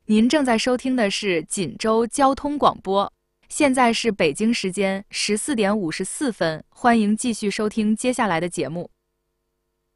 您正在收听的是锦州交通广播，现在是北京时间14点54分，欢迎继续收听接下来的节目。